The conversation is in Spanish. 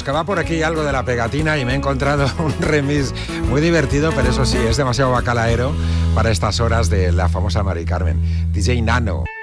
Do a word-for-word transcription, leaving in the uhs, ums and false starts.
buscaba por aquí algo de La Pegatina y me he encontrado un remix muy divertido, pero eso sí, es demasiado bacalaero para estas horas de la famosa Mari Carmen. D J Nano.